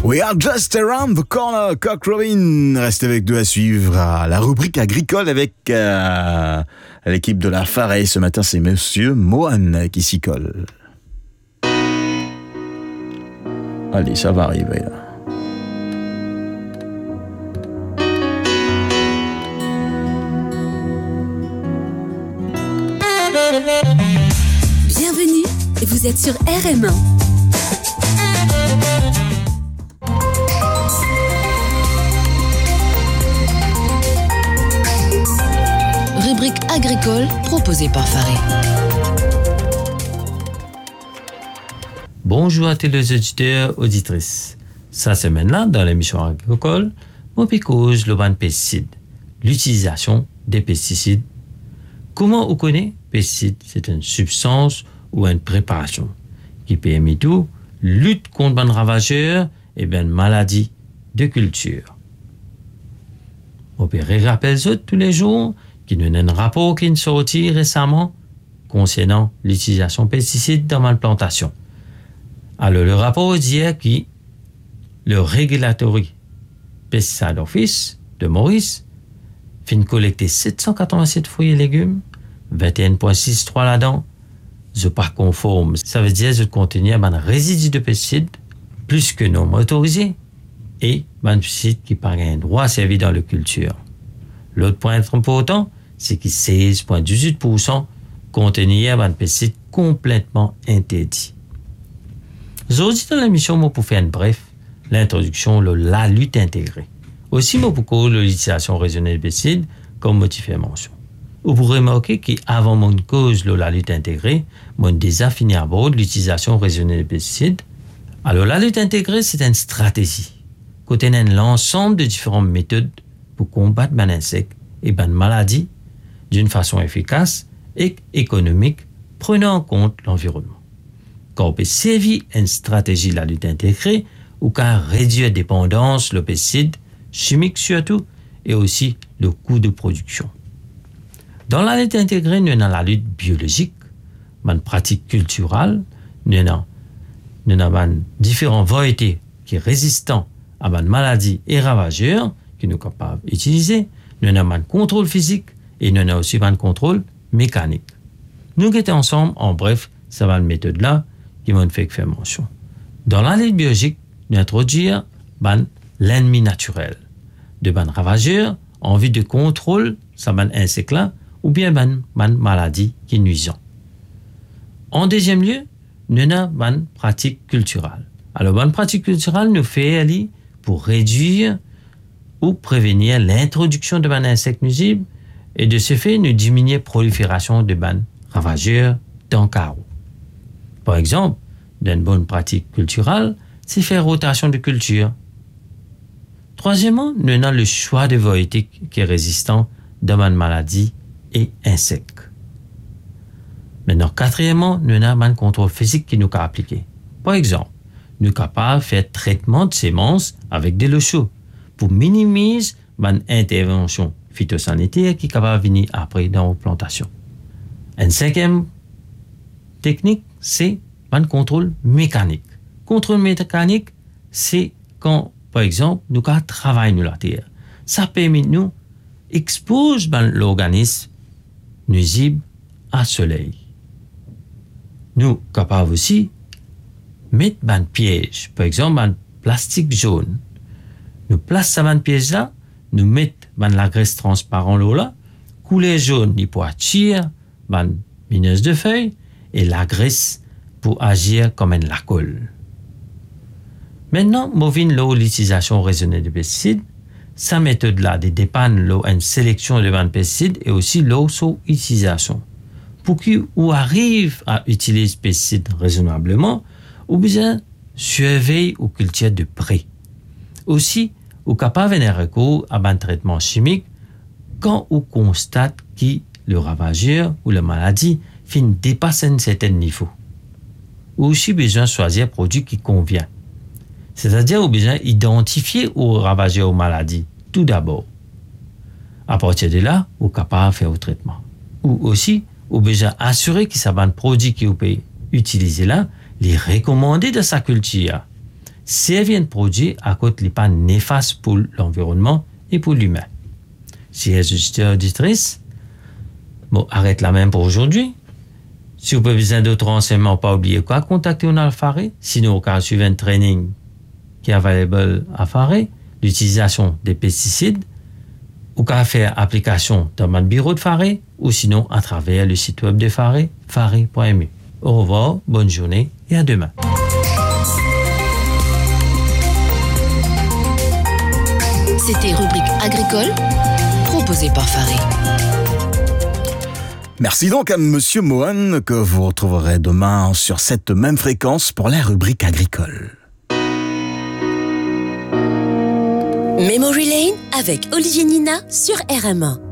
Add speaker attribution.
Speaker 1: We are just around the corner, Cock Robin. Restez avec nous à suivre la rubrique agricole avec l'équipe de la Farey. Ce matin, c'est Monsieur Mohan qui s'y colle. Allez, ça va arriver là.
Speaker 2: Bienvenue, vous êtes sur RM1. Rubrique agricole proposée par Farey.
Speaker 3: Bonjour à tous les auditeurs, auditrices. Cette semaine-là, dans l'émission agricole, on cause le ban pesticides, l'utilisation des pesticides. Comment on connaît pesticide? C'est une substance ou une préparation qui permet tout lutte contre les ravageurs et bien maladies de culture. On peut rappeler ça tous les jours qu'il y a un rapport qui est sorti récemment concernant l'utilisation de pesticides dans la plantation. Alors, le rapport dit que le Regulatory Pesticide Office de Maurice fin collecter 787 fruits et légumes, 21,63 là-dedans, je pas conforme. Ça veut dire que contenir un résidu de pesticides plus que non autorisé et un pesticide qui par un droit servi dans la culture. L'autre point important, c'est que 16,18% contenir un pesticide complètement interdit. Aujourd'hui, dans l'émission, pour faire une bref, l'introduction de la lutte intégrée. Aussi, pour l'utilisation raisonnée de pesticides, comme motif et mention. Vous pourrez remarquer qu'avant mon cause de la lutte intégrée, mon déjà fini à bord de l'utilisation raisonnée de pesticides. Alors, la lutte intégrée, c'est une stratégie. Côté l'ensemble de différentes méthodes pour combattre les insectes et les maladies d'une façon efficace et économique, prenant en compte l'environnement. Quand on peut servir une stratégie de la lutte intégrée, ou qu'à réduire la dépendance, le pesticide, chimique surtout, et aussi le coût de production. Dans la lutte intégrée, nous avons la lutte biologique, une pratique culturelle, nous avons différentes variétés qui sont résistantes à une maladie et ravageurs qui nous sont capables d'utiliser. Nous avons un contrôle physique et nous avons aussi un contrôle mécanique. Nous mettons ensemble, en bref, c'est une méthode-là qui m'ont fait faire mention. Dans la lutte biologique, nous introduisons l'ennemi naturel de ravageurs en vue de contrôle ça insecte-là ou bien maladie qui nuisant. En deuxième lieu, nous avons une pratique culturelle. Alors, une pratique culturelle nous fait aller pour réduire ou prévenir l'introduction de insectes nuisibles et de ce fait, nous diminuer la prolifération de ravageurs dans le carreau. Par exemple, d'une bonne pratique culturelle, c'est faire rotation de culture. Troisièmement, nous avons le choix de variétés qui est résistant dans une maladie et insectes. Maintenant, quatrièmement, nous avons un contrôle physique qui nous a appliqué. Par exemple, nous sommes capables de faire traitement de semences avec de l'eau chaude pour minimiser une intervention phytosanitaire qui est capable de venir après dans la plantation. Une cinquième technique, c'est un contrôle mécanique. Contrôle mécanique, c'est quand, par exemple, nous travaillons sur la terre. Ça permet de nous exposer l'organisme nuisible à soleil. Nous sommes capables aussi de mettre un piège, par exemple un plastique jaune. Nous plaçons un piège là, nous mettons la graisse transparente là, couleur jaune, il pour attirer la mineuse de feuilles et la graisse pour agir comme une colle. Maintenant, l'utilisation raisonnée de pesticides, sa méthode-là dépend de une sélection de pesticides et aussi leur utilisation. Pour qu'on arrive à utiliser les pesticides raisonnablement, ou bien surveiller ou culture de près. Aussi, on est capable de recours à un traitement chimique quand on constate que le ravageur ou la maladie dépasse un certain niveau. Ou aussi besoin de choisir un produit qui convient. C'est-à-dire qu'on a besoin d'identifier ou ravageur aux maladies, tout d'abord. À partir de là, on est capable de faire le traitement. Ou aussi, on a besoin d'assurer que ce produit qu'on peut utiliser là, les recommander de sa culture. Certains produits à côté pas néfastes pour l'environnement et pour l'humain. Si auditeurs auditrices, bon, arrête la même pour aujourd'hui. Si vous avez besoin d'autres renseignements, pas oublier quoi, contactez nous à Faré. Sinon, vous suivre un training qui est available à Faré, l'utilisation des pesticides, ou qu'à faire application dans votre bureau de Faré, ou sinon à travers le site web de Faré, faré.mu. Au revoir, bonne journée et à demain.
Speaker 2: C'était Rubrique agricole, proposée par Faré.
Speaker 1: Merci donc à Monsieur Mohan que vous retrouverez demain sur cette même fréquence pour la rubrique agricole.
Speaker 2: Memory Lane avec Olivier Nina sur RMA.